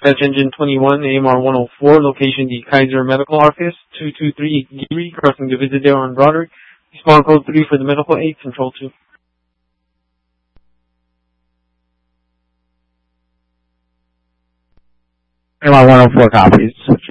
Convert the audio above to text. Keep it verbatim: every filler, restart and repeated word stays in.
Dispatch Engine twenty-one, A M R one oh four, location the Kaiser Medical Office, two two three Geary, crossing the Visadale on Broderick. Respond code three for the medical aid, control two. A M R one oh four copies.